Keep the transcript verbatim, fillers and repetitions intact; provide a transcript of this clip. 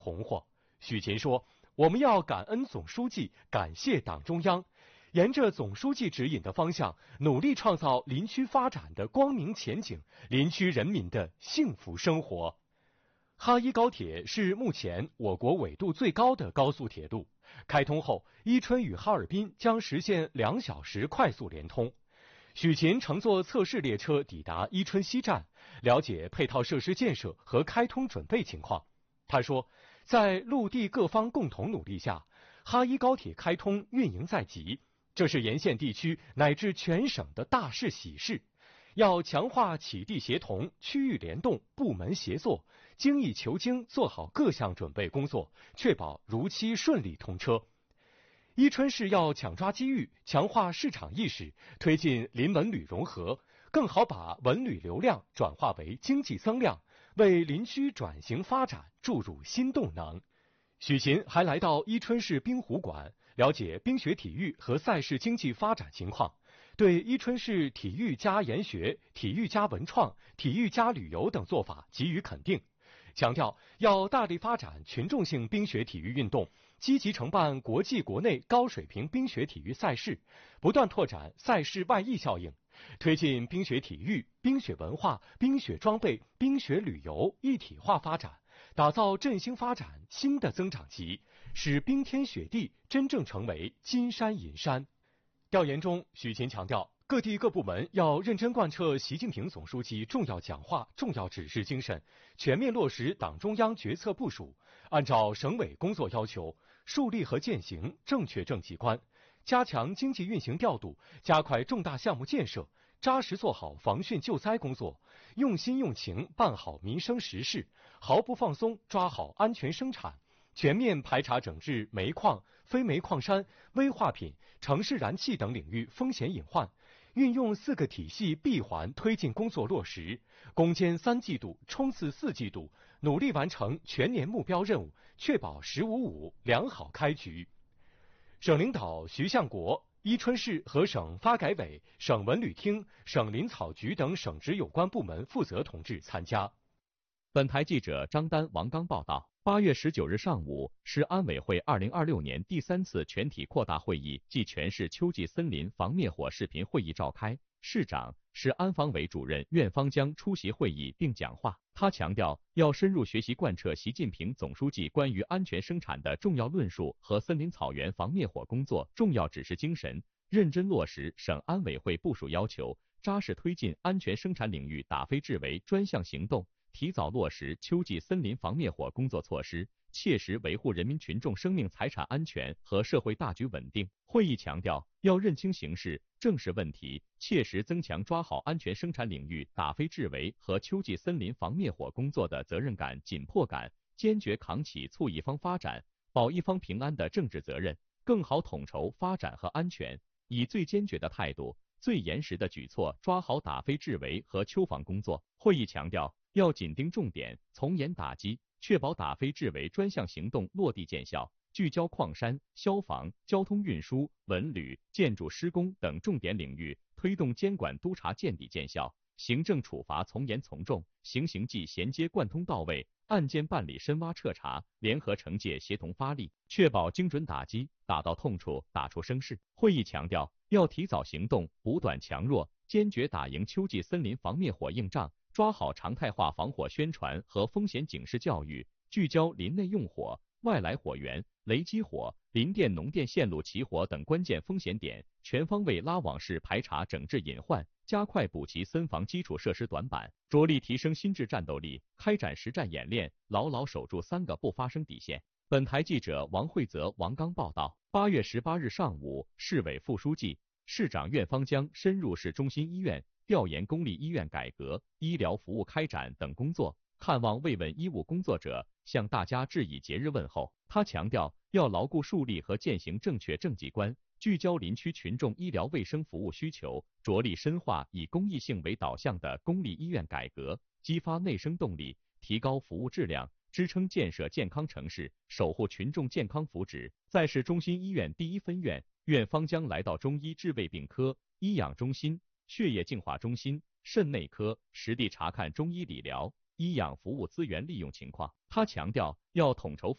红火。许勤说，我们要感恩总书记，感谢党中央，沿着总书记指引的方向，努力创造林区发展的光明前景，林区人民的幸福生活。哈伊高铁是目前我国纬度最高的高速铁路，开通后，伊春与哈尔滨将实现两小时快速连通。许勤乘坐测试列车抵达伊春西站，了解配套设施建设和开通准备情况。他说，在陆地各方共同努力下，哈伊高铁开通运营在即，这是沿线地区乃至全省的大事喜事。要强化企地协同、区域联动、部门协作，精益求精做好各项准备工作，确保如期顺利通车。伊春市要抢抓机遇，强化市场意识，推进林文旅融合，更好把文旅流量转化为经济增量，为林区转型发展注入新动能。许勤还来到伊春市冰壶馆，了解冰雪体育和赛事经济发展情况，对伊春市体育加研学、体育加文创、体育加旅游等做法给予肯定，强调要大力发展群众性冰雪体育运动，积极承办国际国内高水平冰雪体育赛事，不断拓展赛事外溢效应，推进冰雪体育、冰雪文化、冰雪装备、冰雪旅游一体化发展，打造振兴发展新的增长极，使冰天雪地真正成为金山银山。调研中，许勤强调，各地各部门要认真贯彻习近平总书记重要讲话、重要指示精神，全面落实党中央决策部署，按照省委工作要求，树立和践行正确政绩观，加强经济运行调度，加快重大项目建设，扎实做好防汛救灾工作，用心用情办好民生实事，毫不放松抓好安全生产，全面排查整治煤矿、非煤矿山、危化品、城市燃气等领域风险隐患，运用四个体系闭环推进工作落实，攻坚三季度，冲刺四季度，努力完成全年目标任务，确保“十五五”良好开局。省领导徐向国、伊春市和省发改委、省文旅厅、省林草局等省直有关部门负责同志参加。 本台记者张丹、王刚报道。八月十九日上午，市安委会二零二六年第三次全体扩大会议暨全市秋季森林防灭火视频会议召开，市长、市安防委主任苑方江出席会议并讲话。他强调，要深入学习贯彻习近平总书记关于安全生产的重要论述和森林草原防灭火工作重要指示精神，认真落实省安委会部署要求，扎实推进安全生产领域打非治为专项行动，提早落实秋季森林防灭火工作措施，切实维护人民群众生命财产安全和社会大局稳定。会议强调，要认清形势，正视问题，切实增强抓好安全生产领域打非治为和秋季森林防灭火工作的责任感、紧迫感，坚决扛起促一方发展、保一方平安的政治责任，更好统筹发展和安全，以最坚决的态度、最严实的举措抓好打非治为和秋防工作。会议强调，要紧盯重点，从严打击，确保打非治为专项行动落地见效，聚焦矿山、消防、交通运输、文旅、建筑施工等重点领域，推动监管督查见底见效，行政处罚从严从重，行刑纪衔接贯通到位，案件办理深挖彻查，联合惩戒协同发力，确保精准打击，打到痛处，打出声势。会议强调，要提早行动，补短强弱，坚决打赢秋季森林防灭火硬仗，抓好常态化防火宣传和风险警示教育，聚焦林内用火、外来火源、雷击火、林电农电线路起火等关键风险点，全方位拉网式排查整治隐患，加快补齐森防基础设施短板，着力提升新质战斗力，开展实战演练，牢牢守住三个不发生底线。本台记者王慧泽、王刚报道。八月十八日上午，市委副书记、市长苑方江深入市中心医院调研公立医院改革、医疗服务开展等工作，看望慰问医务工作者，向大家致以节日问候。他强调，要牢固树立和践行正确政绩观，聚焦林区群众医疗卫生服务需求，着力深化以公益性为导向的公立医院改革，激发内生动力，提高服务质量，支撑建设健康城市，守护群众健康福祉。在市中心医院第一分院，苑方江来到中医治胃病科、医养中心、血液净化中心、肾内科，实地查看中医理疗、医养服务资源利用情况。他强调，要统筹